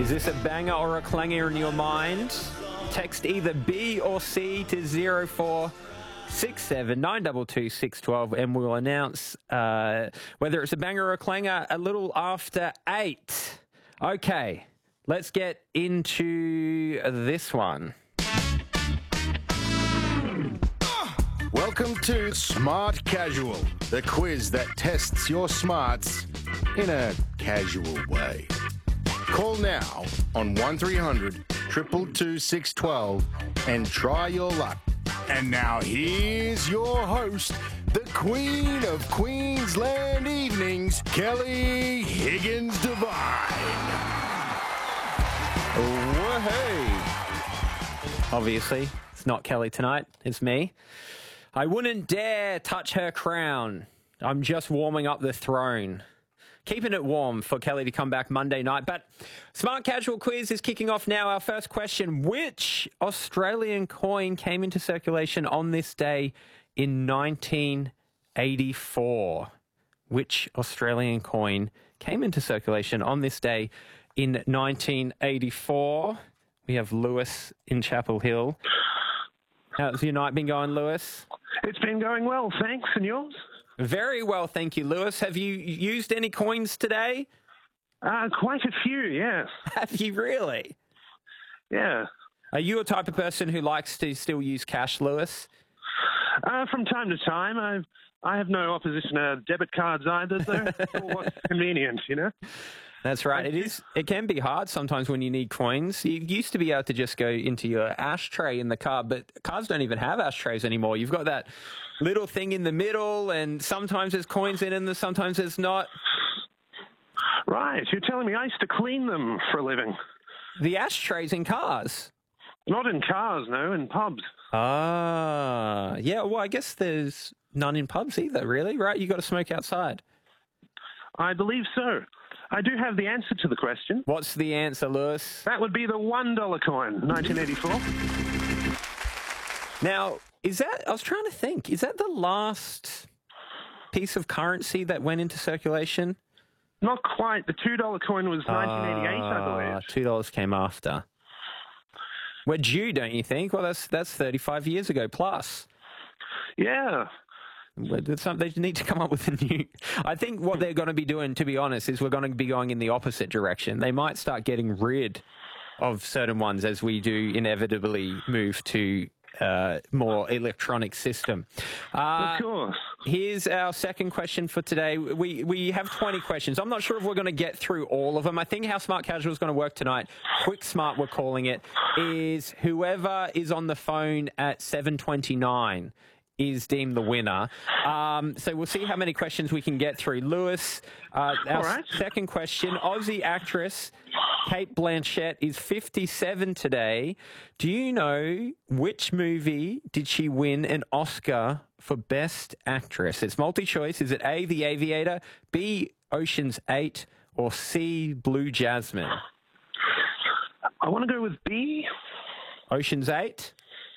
Is this a banger or a clanger in your mind? Text either B or C to 0467 922 612 and we'll announce whether it's a banger or a clanger a little after 8. Okay, let's get into this one. Welcome to Smart Casual, the quiz that tests your smarts in a casual way. Call now on 1300 222 612 and try your luck. And now here's your host, the Queen of Queensland Evenings, Kelly Higgins Devine. Whoa-hey. Obviously, it's not Kelly tonight, it's me. I wouldn't dare touch her crown. I'm just warming up the throne. Keeping it warm for Kelly to come back Monday night. But Smart Casual Quiz is kicking off now. Our first question, which Australian coin came into circulation on this day in 1984? Which Australian coin came into circulation on this day in 1984? We have Lewis in Chapel Hill. How's your night been going, Lewis? It's been going well, thanks. And yours? Very well, thank you, Lewis. Have you used any coins today? Quite a few, yes. Have you really? Yeah. Are you a type of person who likes to still use cash, Lewis? From time to time. I have no opposition to debit cards either, though. For what's convenient, you know? That's right. It can be hard sometimes when you need coins. You used to be able to just go into your ashtray in the car, but cars don't even have ashtrays anymore. You've got that little thing in the middle, and sometimes there's coins in it, and sometimes there's not. Right. You're telling me I used to clean them for a living. The ashtrays in cars? Not in cars, no, in pubs. Ah, yeah. Well, I guess there's none in pubs either, really, right? You got to smoke outside. I believe so. I do have the answer to the question. What's the answer, Lewis? That would be the $1 coin, 1984. Now, I was trying to think, is that the last piece of currency that went into circulation? Not quite. The $2 coin was 1988, I believe. $2 came after. We're due, don't you think? Well, that's 35 years ago plus. Yeah. They need to come up with a new... I think what they're going to be doing, to be honest, is we're going to be going in the opposite direction. They might start getting rid of certain ones as we do inevitably move to more electronic system. Of course. Here's our second question for today. We have 20 questions. I'm not sure if we're going to get through all of them. I think how Smart Casual is going to work tonight, Quick Smart we're calling it, is whoever is on the phone at 7:29 is deemed the winner. So we'll see how many questions we can get through. Lewis, our second question, Aussie actress Cate Blanchett is 57 today. Do you know which movie did she win an Oscar for Best Actress? It's multi-choice. Is it A, The Aviator, B, Ocean's 8, or C, Blue Jasmine? I want to go with B. Ocean's 8?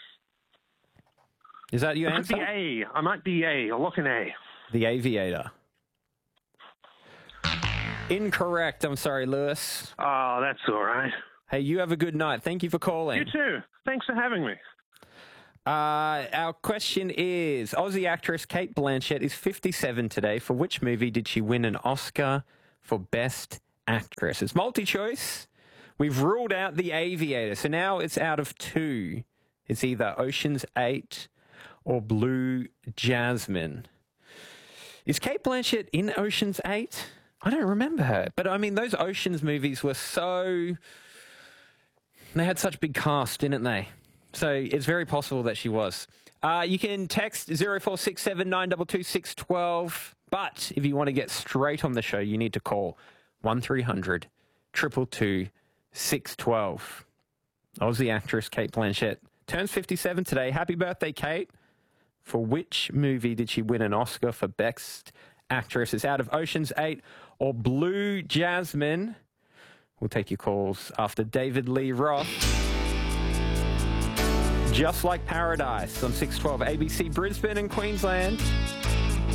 Is that your answer? It could be A. I might be A. I'll look in A. The Aviator. Incorrect. I'm sorry, Lewis. Oh, that's all right. Hey, you have a good night. Thank you for calling. You too. Thanks for having me. Our question is, Aussie actress Cate Blanchett is 57 today. For which movie did she win an Oscar for Best Actress? It's multi-choice. We've ruled out The Aviator. So now it's out of 2. It's either Ocean's 8 or Blue Jasmine. Is Cate Blanchett in Ocean's 8? I don't remember her. But, I mean, those Oceans movies were so... They had such big cast, didn't they? So it's very possible that she was. You can text 0467 922 612. But if you want to get straight on the show, you need to call 1300 222 612. Aussie actress Cate Blanchett turns 57 today. Happy birthday, Kate. For which movie did she win an Oscar for Best Actress? It's out of Ocean's 8 or Blue Jasmine. We'll take your calls after David Lee Roth. Just Like Paradise on 612 ABC Brisbane and Queensland.